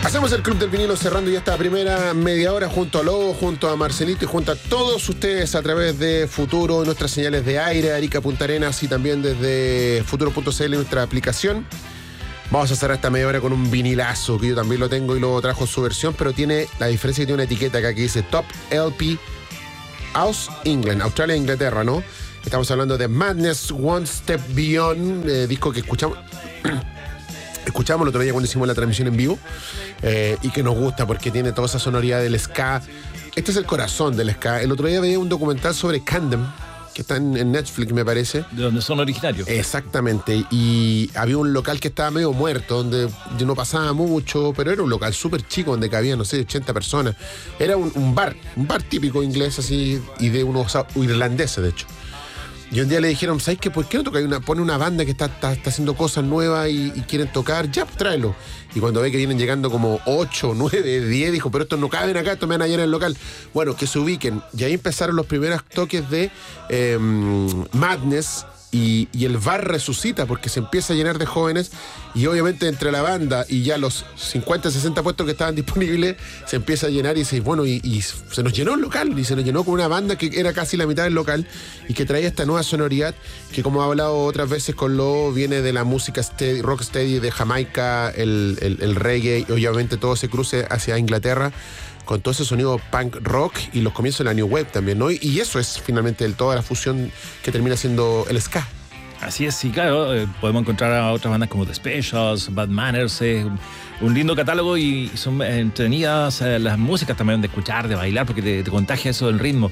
Hacemos el Club del Vinilo cerrando ya esta primera media hora junto a Lobo, junto a Marcelito y junto a todos ustedes a través de Futuro, nuestras señales de aire, Arica, Punta Arenas y también desde futuro.cl, nuestra aplicación. Vamos a cerrar esta media hora con un vinilazo, que yo también lo tengo y luego trajo su versión, pero tiene la diferencia que tiene una etiqueta acá que dice Top LP House England, Australia e Inglaterra, ¿no? Estamos hablando de Madness One Step Beyond, disco que escuchamos el otro día cuando hicimos la transmisión en vivo, y que nos gusta porque tiene toda esa sonoridad del ska. Este es el corazón del ska. El otro día veía un documental sobre Camden, que está en Netflix, me parece. De donde son originarios. Exactamente. Y había un local que estaba medio muerto, donde yo no pasaba mucho, pero era un local súper chico, donde cabía, no sé, 80 personas. Era un bar típico inglés así, y de unos irlandeses, de hecho. Y un día le dijeron, ¿sabes qué? ¿Por qué no pone una banda que está haciendo cosas nuevas y quieren tocar? Ya, pues tráelo. Y cuando ve que vienen llegando como 8, 9, 10, dijo, pero estos no caben acá, estos me van a llenar el local. Bueno, que se ubiquen. Y ahí empezaron los primeros toques de Madness. Y el bar resucita porque se empieza a llenar de jóvenes y obviamente entre la banda y ya los 50, 60 puestos que estaban disponibles se empieza a llenar y se nos llenó el local y se nos llenó con una banda que era casi la mitad del local y que traía esta nueva sonoridad que, como he hablado otras veces con Lobo, viene de la música rocksteady de Jamaica, el reggae y obviamente todo se cruce hacia Inglaterra con todo ese sonido punk rock y los comienzos de la New Wave también, ¿no? Y eso es finalmente toda la fusión que termina siendo el ska. Así es, sí, claro. Podemos encontrar a otras bandas como The Specials, Bad Manners, un lindo catálogo y son entretenidas las músicas también de escuchar, de bailar, porque te contagia eso del ritmo.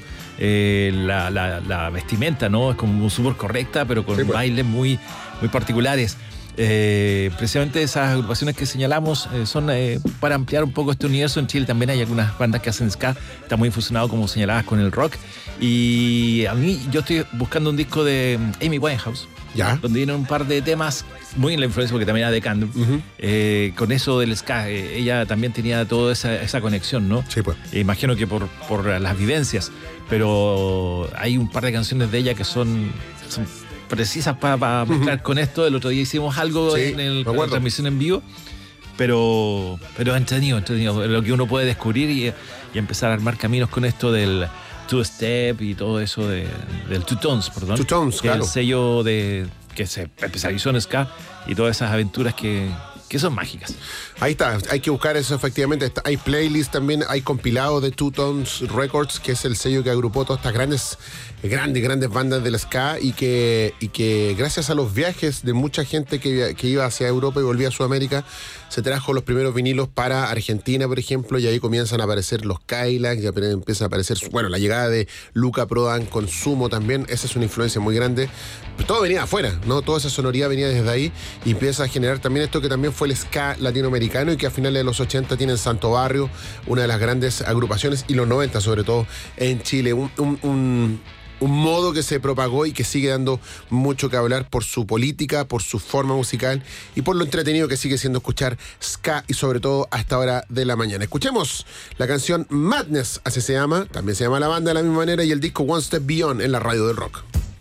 La vestimenta, ¿no? Es como súper correcta, pero con bailes muy, muy particulares. Precisamente esas agrupaciones que señalamos son para ampliar un poco este universo. En Chile también hay algunas bandas que hacen ska, está muy fusionado, como señalabas, con el rock. Y a mí, yo estoy buscando un disco de Amy Winehouse, ¿ya? Donde vienen un par de temas muy en la influencia, porque también era de Camden, con eso del ska. Ella también tenía toda esa conexión, ¿no? Sí, pues. Imagino que por las vivencias, pero hay un par de canciones de ella que son precisas para mezclar con esto. El otro día hicimos algo en la transmisión en vivo, pero entretenido, lo que uno puede descubrir y empezar a armar caminos con esto del two-step y todo eso del two-tones, perdón. Two-tones, claro. El sello que se especializó en ska y todas esas aventuras que son mágicas. Ahí está, hay que buscar eso efectivamente. Hay playlists también, hay compilados de Two Tones Records, que es el sello que agrupó todas estas grandes bandas del ska y que gracias a los viajes de mucha gente que iba hacia Europa y volvía a Sudamérica, se trajo los primeros vinilos para Argentina, por ejemplo, y ahí comienzan a aparecer los Cadillacs, ya empieza a aparecer, la llegada de Luca Prodan con Sumo también. Esa es una influencia muy grande. Pero todo venía de afuera, ¿no? Toda esa sonoridad venía desde ahí y empieza a generar también esto que también fue el ska latinoamericano y que a finales de los 80 tiene en Santo Barrio una de las grandes agrupaciones, y los 90 sobre todo en Chile. Un modo que se propagó y que sigue dando mucho que hablar por su política, por su forma musical y por lo entretenido que sigue siendo escuchar ska, y sobre todo a esta hora de la mañana. Escuchemos la canción Madness, así se llama, también se llama la banda de la misma manera, y el disco One Step Beyond en la radio del rock.